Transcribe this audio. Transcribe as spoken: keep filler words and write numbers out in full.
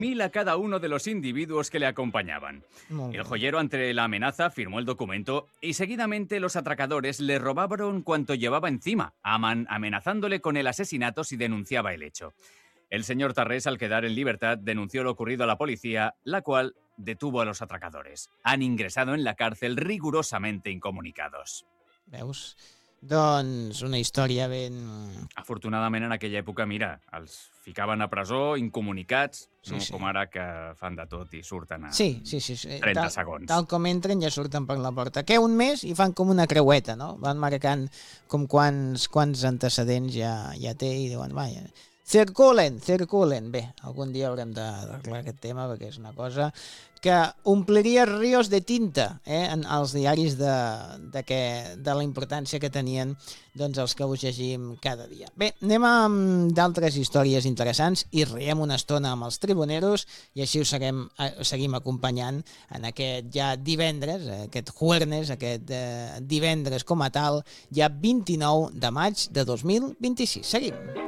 mil a cada uno de los individuos que le acompañaban. Molt El bé. joyero, ante la amenaza, firmó el documento y seguidamente los atracadores le robaron cuanto llevaba encima, aman- amenazándole con el asesinato si denunciaba el hecho. El señor Tarrés, al quedar en libertad, denunció lo ocurrido a la policía, la cual detuvo a los atracadores. Han ingresado en la cárcel rigurosamente incomunicados. Veus? Doncs una història ben... Afortunadament, en aquella època, mira, els ficaven a presó incomunicats, Sí, no sí. com ara que fan de tot i surten a Sí, sí, sí. sí. trenta tal, segons. Tal com entren ja surten per la porta. Que un mes i fan com una creueta, no? Van marcant com quants, quants antecedents ja, ja té i diuen, vaja, circulen, circulen. Bé, algun dia haurem d'arreglar aquest tema perquè és una cosa que ompliria rios de tinta eh, en els diaris de, de, que, de la importància que tenien doncs, els que us llegim cada dia. Bé, anem amb d'altres històries interessants i riem una estona amb els tribuneros i així us seguim, eh, seguim acompanyant en aquest ja divendres, eh, aquest jueves, aquest eh, divendres com a tal, ja vint-i-nou de maig de dos mil vint-i-sis. Seguim.